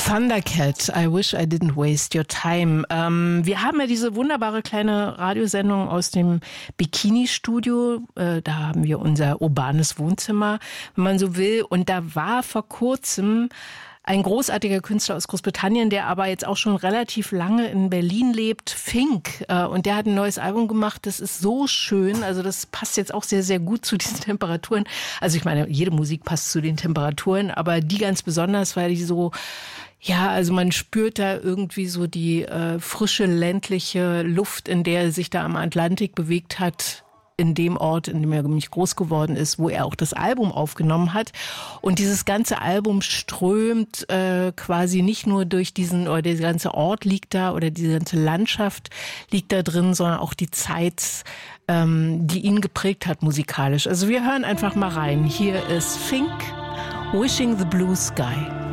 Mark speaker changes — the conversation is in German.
Speaker 1: Thundercat, I wish I didn't waste your time. Wir haben ja diese wunderbare kleine Radiosendung aus dem Bikini-Studio. Da haben wir unser urbanes Wohnzimmer, wenn man so will. Und da war vor kurzem ein großartiger Künstler aus Großbritannien, der aber jetzt auch schon relativ lange in Berlin lebt, Fink. Und der hat ein neues Album gemacht, das ist so schön. Also das passt jetzt auch sehr, sehr gut zu diesen Temperaturen. Also ich meine, jede Musik passt zu den Temperaturen, aber die ganz besonders, weil die so, ja, also man spürt da irgendwie so die frische ländliche Luft, in der er sich da am Atlantik bewegt hat, in dem Ort, in dem er nämlich groß geworden ist, wo er auch das Album aufgenommen hat. Und dieses ganze Album strömt quasi nicht nur durch diesen, oder der ganze Ort liegt da, oder diese ganze Landschaft liegt da drin, sondern auch die Zeit, die ihn geprägt hat musikalisch. Also wir hören einfach mal rein. Hier ist Fink, Wishing the Blue Sky.